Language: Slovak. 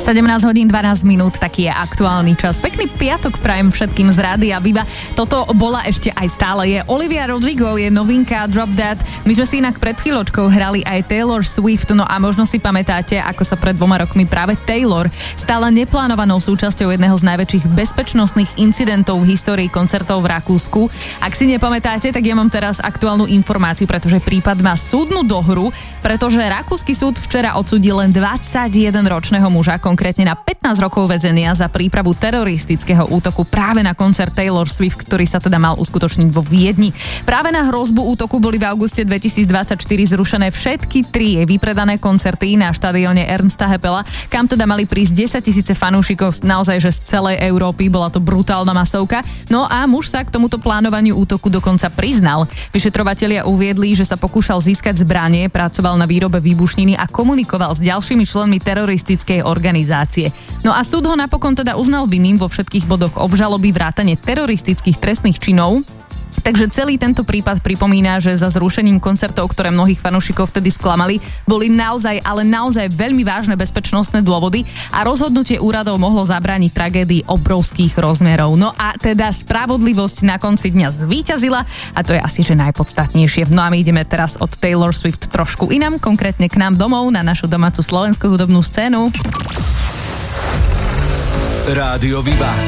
17 hodín 12 minút, taký je aktuálny čas. Pekný piatok prajem všetkým z Rádia Viva. Toto bola ešte aj stále je Olivia Rodrigo, je novinka Drop That. My sme si inak pred chvíľočkou hrali aj Taylor Swift, no a možno si pamätáte, ako sa pred 2 rokmi práve Taylor stala neplánovanou súčasťou jedného z najväčších bezpečnostných incidentov v histórii koncertov v Rakúsku. Ak si nepamätáte, tak ja mám teraz aktuálnu informáciu, pretože prípad má súdnu dohru, pretože rakúsky súd včera odsúdil len 21-ročného muža, konkrétne na 15 rokov väzenia za prípravu teroristického útoku práve na koncert Taylor Swift, ktorý sa teda mal uskutočniť vo Viedni. Práve na hrozbu útoku boli v auguste 2024 zrušené všetky 3 jej vypredané koncerty na štadióne Ernsta Happela, kam teda mali prísť 10 000 fanúšikov naozaj že z celej Európy, bola to brutálna masovka. No a muž sa k tomuto plánovaniu útoku dokonca priznal. Vyšetrovatelia uviedli, že sa pokúšal získať zbranie, pracoval na výrobe výbušniny a komunikoval s ďalšími členmi teroristickej organizácie. No a súd ho napokon teda uznal vinným vo všetkých bodoch obžaloby vrátane teroristických trestných činov. Takže celý tento prípad pripomína, že za zrušením koncertov, ktoré mnohých fanúšikov vtedy sklamali, boli naozaj, ale naozaj veľmi vážne bezpečnostné dôvody a rozhodnutie úradov mohlo zabrániť tragédii obrovských rozmerov. No a teda spravodlivosť na konci dňa zvíťazila a to je asi že najpodstatnejšie. No a my ideme teraz od Taylor Swift trošku inam, konkrétne k nám domov na našu domácu slovenskú hudobnú scénu. Rádio Viva.